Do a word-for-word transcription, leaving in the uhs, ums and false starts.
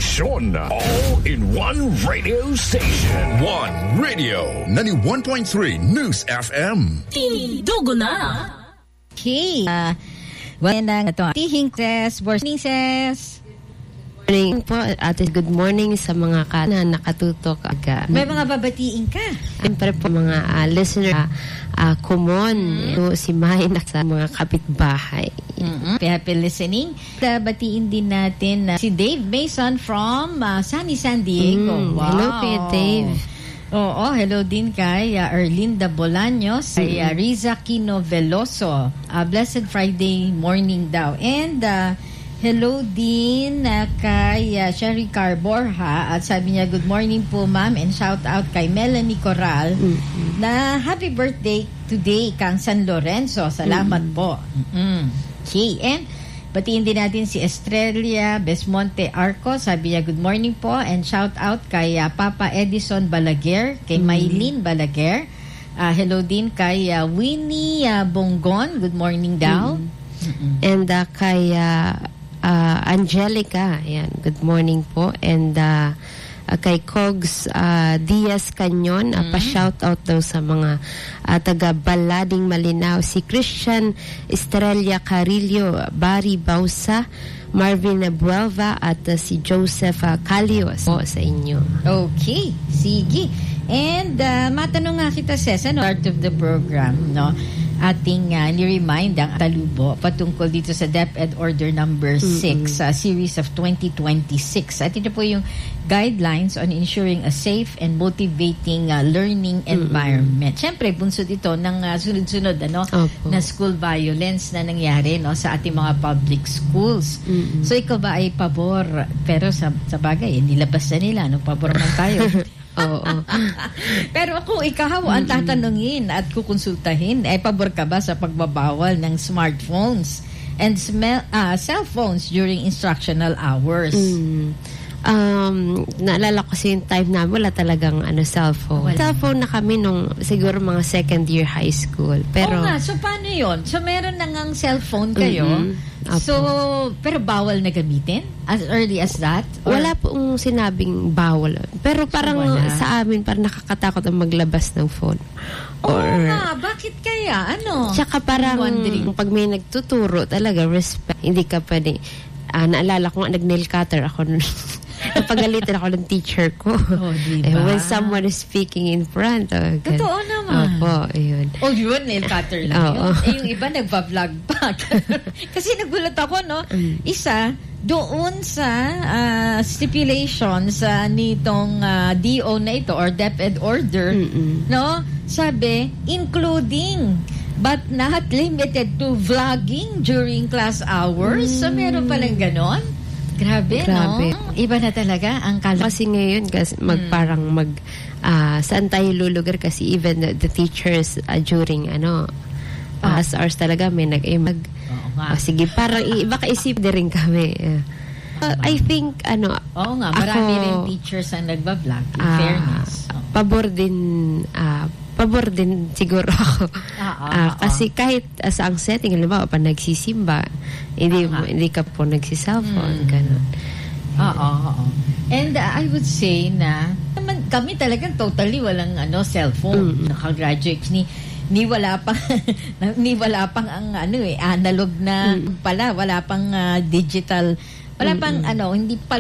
impormasyon. All in one radio station. One Radio. ninety-one point three News F M. Tindugo na. Okay. Uh, well, na ito. Tihing ses, morning ses. Morning po, ate. Good morning sa mga ka na nakatutok. Aga. May mga babatiin ka. Siyempre po mga uh, listener, uh, uh, common, mm-hmm. si Mahin sa mga kapitbahay. Mm-hmm. Happy listening. Babatiin din natin uh, si Dave Mason from uh, Sunny San Diego. Mm, wow. Hello kay Dave. Oo, hello din kay uh, Erlinda Bolaños, kay uh, Riza Quino Veloso. Uh, blessed Friday morning daw. And uh, hello din uh, kay uh, Sherry Carborha. At sabi niya, good morning po ma'am. And shout out kay Melanie Corral mm-hmm. na happy birthday today kang San Lorenzo. Salamat mm-hmm. po. Mm-hmm. Okay, and batiin din natin si Estrella Besmonte Arco. Sabi niya, good morning po. And shout out kay uh, Papa Edison Balaguer, kay mm-hmm. Maylene Balaguer. Uh, hello din kay uh, Winnie uh, Bongon. Good morning daw. Mm-hmm. Mm-hmm. And uh, kay uh, uh, Angelica. Ayan, good morning po. And uh, uh, kay Cogs uh, Diaz Canyon. Uh, mm-hmm. Pa-shout out daw sa mga uh, taga Balading Malinaw. Si Christian Estrella Carillo, Barry Bausa, Marvin Buelva at uh, si Joseph uh, Calios po sa inyo. Okay, sige. And uh, matanong nga kita, Ses, ano, part of the program, no? Ating uh, ni-remind ang talubo patungkol dito sa DepEd Order number six, mm-hmm. uh, series of twenty twenty-six. At ito po yung guidelines on ensuring a safe and motivating uh, learning environment. Mm-hmm. Siyempre, bunsod ito ng uh, sunod-sunod ano, na school violence na nangyari no, sa ating mga public schools. Mm-hmm. So, ikaw ba ay pabor? Pero sa, sa bagay, nilabas na nila. No? Pabor man tayo. Oo. Pero kung ikaw ang tatanungin at kukonsultahin, ay pabor ka ba sa pagbabawal ng smartphones and smell, uh, cell phones during instructional hours? Mm. Um, naalala ko kasi yung time na wala talagang ano, cellphone. Wala. Cellphone na kami nung siguro mga second year high school. Pero, oo nga, so paano yun? So meron na ngang cellphone kayo, mm-hmm. so, pero bawal na gamitin? As early as that? Or? Wala pong sinabing bawal. Pero parang so, sa amin, parang nakakatakot ang maglabas ng phone. Oo or, nga, bakit kaya? Ano? Tsaka parang pag may nagtuturo talaga, respect. Hindi ka pwede. Uh, naalala ko nga, nag-nail cutter ako nun. Napagalitan ako ng teacher ko. Oh, diba? Eh, when someone is speaking in front. Oh, totoo naman. Opo, yun. Oh, yun, nail cutter lang oh, yun. Oh. Eh, yung iba nagpa-vlog pa. Kasi nagulat ako, no? Mm. Isa, doon sa uh, stipulations uh, nitong uh, D O na ito or DepEd Order, mm-mm. no? Sabi, including but not limited to vlogging during class hours. Mm. So, meron palang ganon. Grabe, Grabe, no? Iba na talaga ang kala. Kasi ngayon, kasi mag, mm. parang mag, uh, saan tayo lulugar kasi even the, the teachers uh, during, ano, uh, oh. as ours talaga, may nag, eh, mag, oh, oh, sige, parang, i, baka isip din rin kami. Uh, uh, I think, ano, oo nga, marami ako, rin teachers ang nagbablog, in uh, fairness. Oh. Pabor din, uh, pabor din siguro ako. Ah, ah, uh, kasi ah. kahit uh, sa ang setting, alam mo, pa nagsisimba, hindi, ah, hindi ka po nagsiselfone, hmm. ganun. Oo, oo. And uh, I would say na naman, kami talagang totally walang ano cellphone. Mm-hmm. Nakagraduate ni ni wala pang ni wala pang ang ano eh analog na mm-hmm. pala, wala pang uh, digital, wala mm-hmm. pang ano, hindi pa